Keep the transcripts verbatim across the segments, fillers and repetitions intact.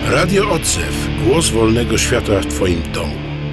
Radio Odzew. Głos wolnego świata w Twoim domu.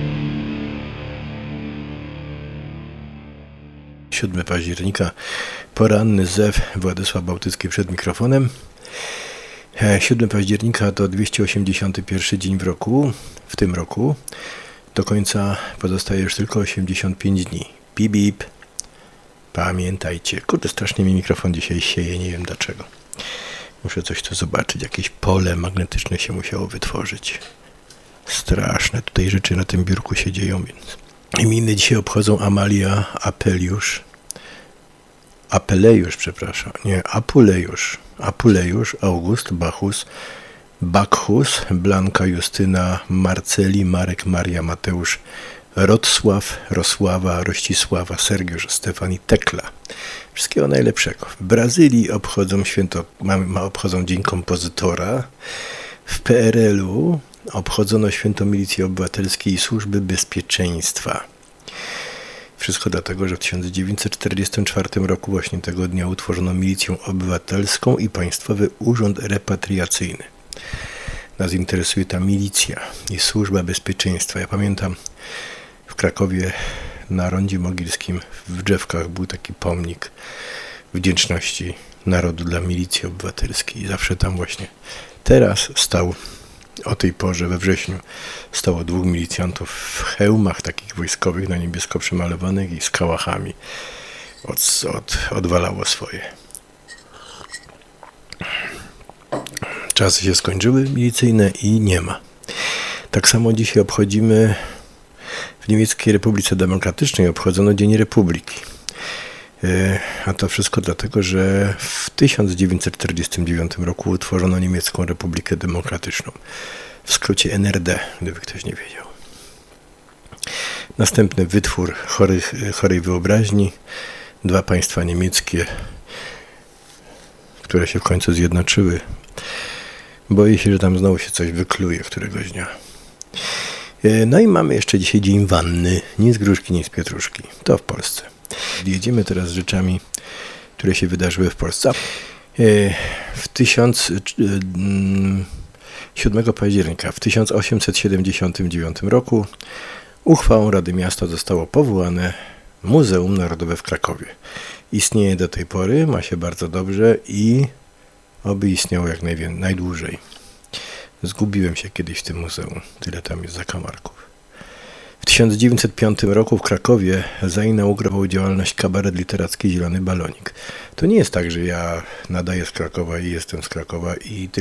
siódmego października. Poranny zew. Władysław Bałtycki przed mikrofonem. siódmego października to dwieście osiemdziesiąty pierwszy dzień w roku. W tym roku. Do końca pozostaje już tylko osiemdziesiąt pięć dni. Bip, bip. Pamiętajcie. Kurde, strasznie mi mikrofon dzisiaj sieje. Nie wiem dlaczego. Muszę coś tu zobaczyć. Jakieś pole magnetyczne się musiało wytworzyć. Straszne tutaj rzeczy na tym biurku się dzieją, więc... Imieniny dzisiaj obchodzą Amalia Apeliusz. Apelejusz, przepraszam. Nie, Apulejusz. Apulejusz, August, Bachus, Bakhus, Blanka, Justyna, Marceli, Marek, Maria, Mateusz, Rotsław, Rosława, Rościsława, Sergiusz, Stefan i Tekla. Wszystkiego najlepszego. W Brazylii obchodzą święto, ma, obchodzą Dzień Kompozytora. W P R L-u obchodzono święto Milicji Obywatelskiej i Służby Bezpieczeństwa. Wszystko dlatego, że w tysiąc dziewięćset czterdziestym czwartym roku właśnie tego dnia utworzono Milicję Obywatelską i Państwowy Urząd Repatriacyjny. Nas interesuje ta milicja i Służba Bezpieczeństwa. Ja pamiętam, w Krakowie na Rondzie Mogilskim w Drzewkach był taki pomnik wdzięczności narodu dla Milicji Obywatelskiej. I zawsze tam właśnie teraz stał, o tej porze we wrześniu, stało dwóch milicjantów w hełmach takich wojskowych na niebiesko przemalowanych i z kałachami. Od, od, odwalało swoje. Czasy się skończyły milicyjne i nie ma. Tak samo dzisiaj obchodzimy w Niemieckiej Republice Demokratycznej obchodzono Dzień Republiki. A to wszystko dlatego, że w tysiąc dziewięćset czterdziestym dziewiątym roku utworzono Niemiecką Republikę Demokratyczną. W skrócie N R D, gdyby ktoś nie wiedział. Następny wytwór chorych, chorej wyobraźni. Dwa państwa niemieckie, które się w końcu zjednoczyły. Boję się, że tam znowu się coś wykluje któregoś dnia. No i mamy jeszcze dzisiaj Dzień Wanny. Ni z gruszki, ni z pietruszki. To w Polsce. Jedziemy teraz z rzeczami, które się wydarzyły w Polsce. W siódmego października w tysiąc osiemset siedemdziesiątym dziewiątym roku uchwałą Rady Miasta zostało powołane Muzeum Narodowe w Krakowie. Istnieje do tej pory, ma się bardzo dobrze i oby istniało jak najwię- najdłużej. Zgubiłem się kiedyś w tym muzeum. Tyle tam jest zakamarków. W tysiąc dziewięćset piątym roku w Krakowie zainaugurował działalność kabaret literacki Zielony Balonik. To nie jest tak, że ja nadaję z Krakowa i jestem z Krakowa i